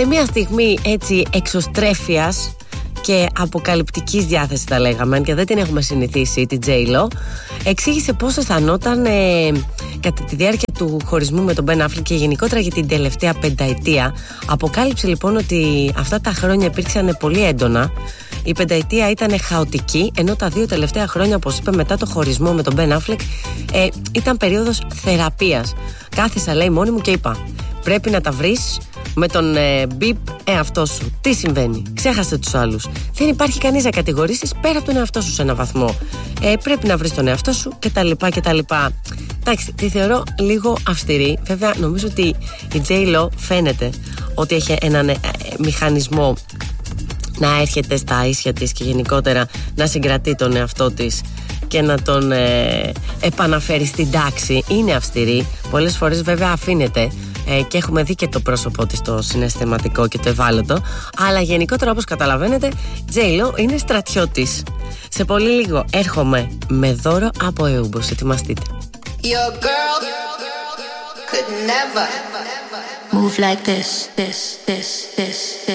σε μια στιγμή έτσι εξωστρέφειας και αποκαλυπτικής διάθεσης, τα λέγαμε, και δεν την έχουμε συνηθίσει την J.Lo, εξήγησε πώς αισθανόταν κατά τη διάρκεια του χωρισμού με τον Ben Affleck και γενικότερα για την τελευταία πενταετία. Αποκάλυψε λοιπόν ότι αυτά τα χρόνια υπήρξαν πολύ έντονα. Η πενταετία ήταν χαοτική, ενώ τα 2 τελευταία χρόνια, όπως είπε, μετά το χωρισμό με τον Ben Affleck, ήταν περίοδος θεραπείας. Κάθισα, λέει, μόνη μου και είπα: πρέπει να τα βρεις με τον μπιπ εαυτό σου. Τι συμβαίνει? Ξέχασε τους άλλους. Δεν υπάρχει κανείς να κατηγορήσεις πέρα από τον εαυτό σου σε έναν βαθμό. Πρέπει να βρεις τον εαυτό σου κτλ. Εντάξει, τη θεωρώ λίγο αυστηρή. Βέβαια, νομίζω ότι η J.Lo φαίνεται ότι έχει έναν μηχανισμό να έρχεται στα ίσια της και γενικότερα να συγκρατεί τον εαυτό της και να τον επαναφέρει στην τάξη. Είναι αυστηρή. Πολλές φορές βέβαια αφήνεται και έχουμε δει και το πρόσωπό της το συναισθηματικό και το ευάλωτο. Αλλά γενικότερα, όπως καταλαβαίνετε, J.Lo είναι στρατιώτης. Σε πολύ λίγο έρχομαι με δώρο από Eubos. Ετοιμαστείτε. Your girl could never move like this.